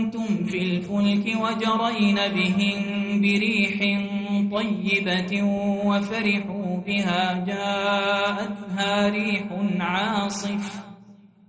كنتم في الفلك وجرين بهم بريح طيبة وفرحوا بها جاءتها ريح عاصف